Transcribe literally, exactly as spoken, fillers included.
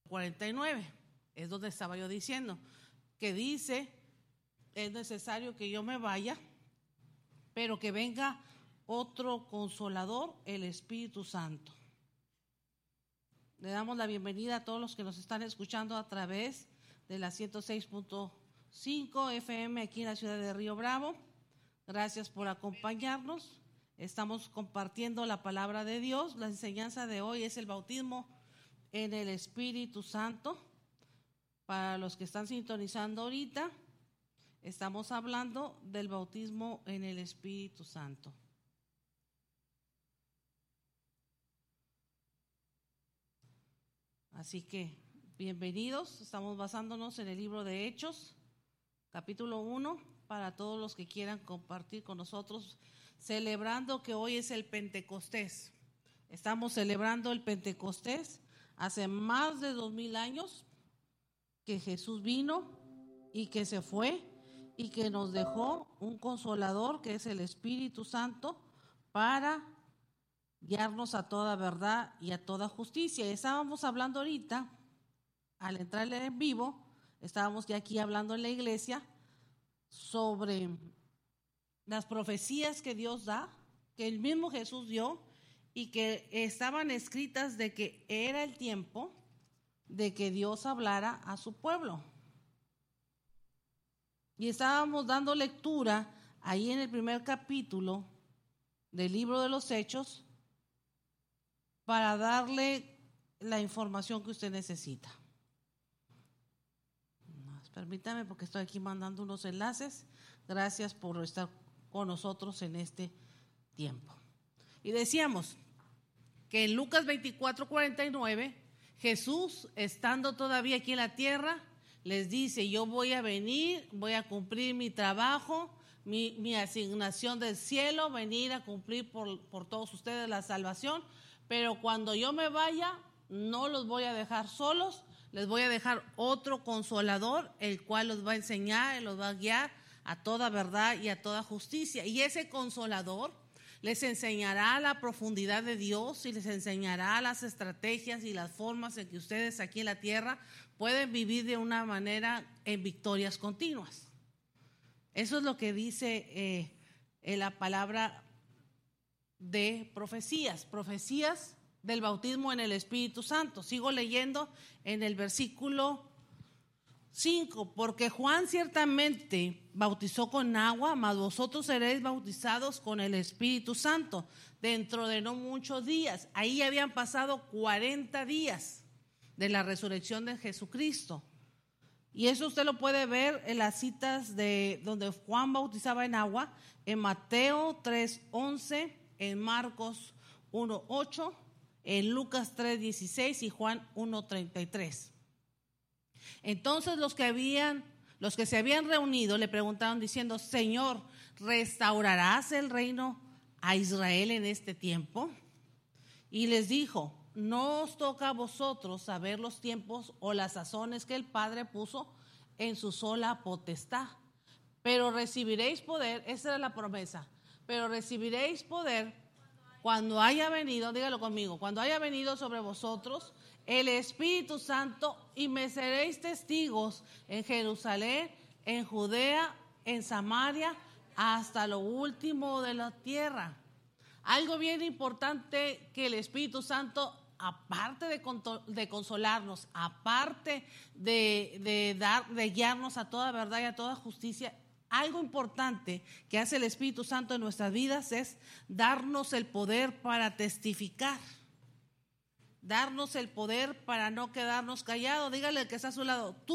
cuarenta y nueve, es donde estaba yo diciendo, que dice, es necesario que yo me vaya, pero que venga otro consolador, el Espíritu Santo. Le damos la bienvenida a todos los que nos están escuchando a través de la ciento seis punto cinco F M aquí en la ciudad de Río Bravo. Gracias por acompañarnos. Estamos compartiendo la palabra de Dios. La enseñanza de hoy es el bautismo en el Espíritu Santo. Para los que están sintonizando ahorita, estamos hablando del bautismo en el Espíritu Santo. Así que, bienvenidos. Estamos basándonos en el libro de Hechos, capítulo uno, para todos los que quieran compartir con nosotros, celebrando que hoy es el Pentecostés. Estamos celebrando el Pentecostés hace más de dos mil años que Jesús vino y que se fue y que nos dejó un consolador que es el Espíritu Santo para guiarnos a toda verdad y a toda justicia. Y estábamos hablando ahorita, al entrar en vivo, estábamos ya aquí hablando en la iglesia sobre las profecías que Dios da, que el mismo Jesús dio y que estaban escritas de que era el tiempo de que Dios hablara a su pueblo. Y estábamos dando lectura ahí en el primer capítulo del libro de los Hechos para darle la información que usted necesita. Permítame porque estoy aquí mandando unos enlaces. Gracias por estar con nosotros en este tiempo. Y decíamos que en Lucas veinticuatro cuarenta y nueve, Jesús, estando todavía aquí en la tierra, les dice: yo voy a venir, voy a cumplir mi trabajo, mi, mi asignación del cielo, venir a cumplir por, por todos ustedes la salvación, pero cuando yo me vaya, no los voy a dejar solos, les voy a dejar otro consolador, el cual los va a enseñar, los va a guiar a toda verdad y a toda justicia. Y ese consolador les enseñará la profundidad de Dios y les enseñará las estrategias y las formas en que ustedes aquí en la tierra pueden vivir de una manera en victorias continuas. Eso es lo que dice eh, en la palabra de profecías, profecías del bautismo en el Espíritu Santo. Sigo leyendo en el versículo cinco, porque Juan ciertamente bautizó con agua, mas vosotros seréis bautizados con el Espíritu Santo dentro de no muchos días. Ahí habían pasado cuarenta días de la resurrección de Jesucristo. Y eso usted lo puede ver en las citas de donde Juan bautizaba en agua, en Mateo tres once, en Marcos uno ocho, en Lucas tres dieciséis y Juan uno treinta y tres. Entonces los que habían, los que se habían reunido le preguntaron diciendo: Señor, ¿restaurarás el reino a Israel en este tiempo? Y les dijo: no os toca a vosotros saber los tiempos o las sazones que el Padre puso en su sola potestad, pero recibiréis poder. Esa era la promesa: pero recibiréis poder cuando haya venido, dígalo conmigo, cuando haya venido sobre vosotros el Espíritu Santo, y me seréis testigos en Jerusalén, en Judea, en Samaria, hasta lo último de la tierra. Algo bien importante que el Espíritu Santo, aparte de, de consolarnos, aparte de, de, dar, de guiarnos a toda verdad y a toda justicia, algo importante que hace el Espíritu Santo en nuestras vidas es darnos el poder para testificar. Darnos el poder para no quedarnos callados. Dígale al que está a su lado: tú